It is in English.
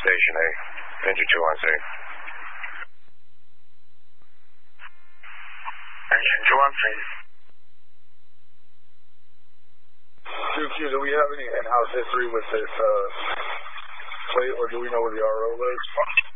Station A, engine 2 on scene. Engine 2 on scene. 2Q, do we have any in-house history with this plate, or do we know where the RO lives?